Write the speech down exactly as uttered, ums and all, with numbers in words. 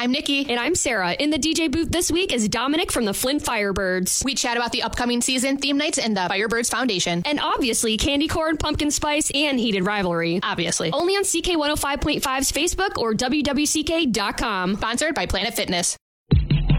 I'm Nikki. And I'm Sarah. In the D J booth this week is Dominic from the Flint Firebirds. We chat about the upcoming season, theme nights, and the Firebirds Foundation. And obviously, candy corn, pumpkin spice, and heated rivalry. Obviously. Only on C K one oh five point five's Facebook or W W C K dot com. Sponsored by Planet Fitness.